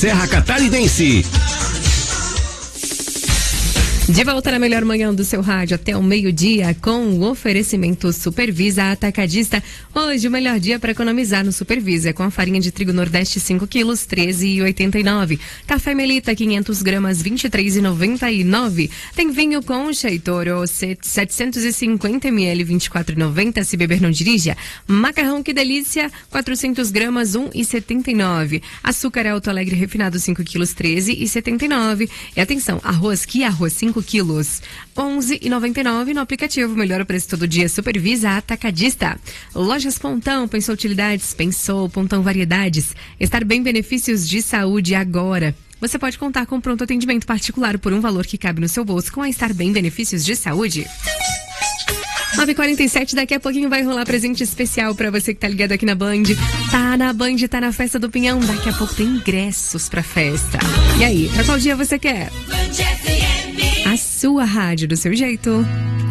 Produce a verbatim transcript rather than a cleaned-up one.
Serra Catarinense. De volta na melhor manhã do seu rádio até o meio-dia com o oferecimento Supervisa Atacadista. Hoje o melhor dia para economizar no Supervisa com a farinha de trigo Nordeste cinco quilos, treze reais e oitenta e nove. Café Melita quinhentas gramas, vinte e três reais e noventa e nove. Tem vinho Concha e Toro setecentos e cinquenta mililitros, vinte e quatro reais e noventa. Se beber não dirija. Macarrão Que Delícia quatrocentas gramas, um real e setenta e nove. Açúcar Alto Alegre refinado cinco quilos, treze reais e setenta e nove. E atenção, arroz Que Arroz cinco quilos, onze reais e noventa e nove no aplicativo. Melhor preço todo dia, Supervisa Atacadista. Lojas Pontão, pensou utilidades, pensou Pontão Variedades. Estar bem, benefícios de saúde agora. Você pode contar com pronto atendimento particular por um valor que cabe no seu bolso com a Estar Bem Benefícios de Saúde. nove e quarenta e sete, daqui a pouquinho vai rolar presente especial pra você que tá ligado aqui na Band. Tá na Band, tá na Festa do Pinhão. Daqui a pouco tem ingressos pra festa. E aí, pra qual dia você quer? A sua rádio do seu jeito.